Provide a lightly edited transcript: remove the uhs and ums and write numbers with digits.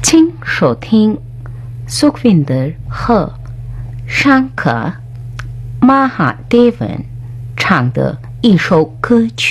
请收听苏克宾德和尚克马哈德文唱的一首歌曲。